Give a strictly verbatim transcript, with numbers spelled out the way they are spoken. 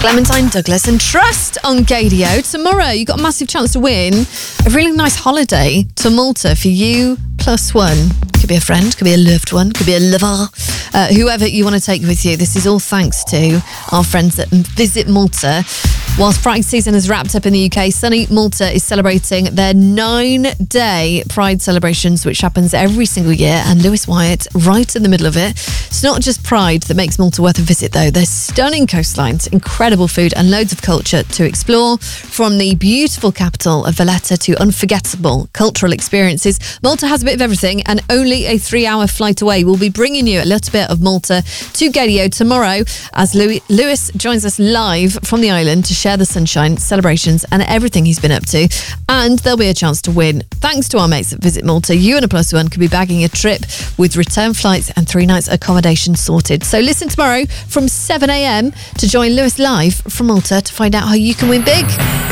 Clementine Douglas and Trust on Gadio. Tomorrow, you've got a massive chance to win a really nice holiday to Malta for you plus one. Could be a friend, could be a loved one, could be a lover, uh, whoever you want to take with you. This is all thanks to our friends at Visit Malta. Whilst Pride season has wrapped up in the U K, sunny Malta is celebrating their nine-day Pride celebrations, which happens every single year, and Lewis Wyatt right in the middle of it. It's not just Pride that makes Malta worth a visit, though. There's stunning coastlines, incredible food, and loads of culture to explore. From the beautiful capital of Valletta to unforgettable cultural experiences, Malta has a bit of everything, and only a three-hour flight away. We'll be bringing you a little bit of Malta to Gadio tomorrow as Louis, Lewis joins us live from the island to share the sunshine, celebrations, and everything he's been up to. And there'll be a chance to win. Thanks to our mates at Visit Malta, you and a plus one could be bagging a trip with return flights and three nights accommodation sorted. So listen tomorrow from seven a.m. to join Lewis live from Malta to find out how you can win big.